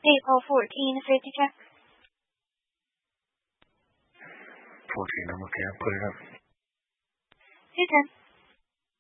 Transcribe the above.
April 14, safety check. 14, I'm okay. I'll put it up. Your turn.